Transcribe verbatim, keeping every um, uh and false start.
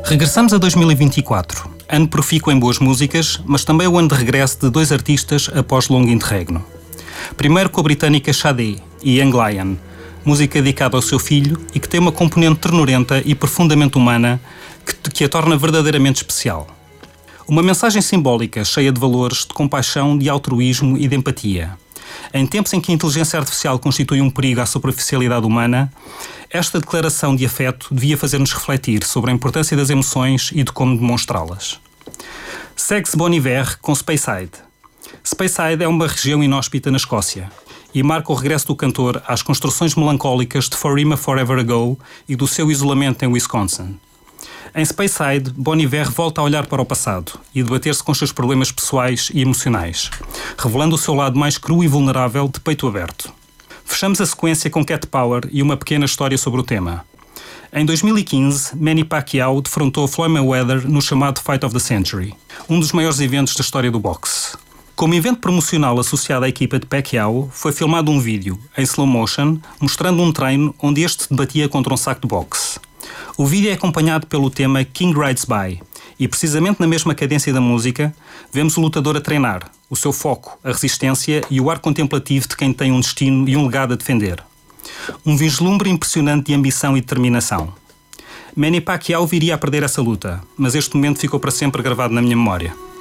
Regressamos a dois mil e vinte e quatro, ano profícuo em boas músicas, mas também o ano de regresso de dois artistas após longo interregno. Primeiro com a britânica Sade e Young Lion, música dedicada ao seu filho e que tem uma componente ternurenta e profundamente humana que, que a torna verdadeiramente especial. Uma mensagem simbólica cheia de valores, de compaixão, de altruísmo e de empatia. Em tempos em que a inteligência artificial constitui um perigo à superficialidade humana, esta declaração de afeto devia fazer-nos refletir sobre a importância das emoções e de como demonstrá-las. Segue-se Bon Iver com Speyside. Speyside é uma região inóspita na Escócia e marca o regresso do cantor às construções melancólicas de For Him a Forever Ago e do seu isolamento em Wisconsin. Em Speyside, Bon Iver volta a olhar para o passado e debater-se com os seus problemas pessoais e emocionais, revelando o seu lado mais cru e vulnerável de peito aberto. Fechamos a sequência com Cat Power e uma pequena história sobre o tema. Em dois mil e quinze, Manny Pacquiao defrontou Floyd Mayweather no chamado Fight of the Century, um dos maiores eventos da história do boxe. Como evento promocional associado à equipa de Pacquiao, foi filmado um vídeo, em slow motion, mostrando um treino onde este debatia contra um saco de boxe. O vídeo é acompanhado pelo tema King Rides By, e precisamente na mesma cadência da música, vemos o lutador a treinar, o seu foco, a resistência e o ar contemplativo de quem tem um destino e um legado a defender. Um vislumbre impressionante de ambição e determinação. Manny Pacquiao viria a perder essa luta, mas este momento ficou para sempre gravado na minha memória.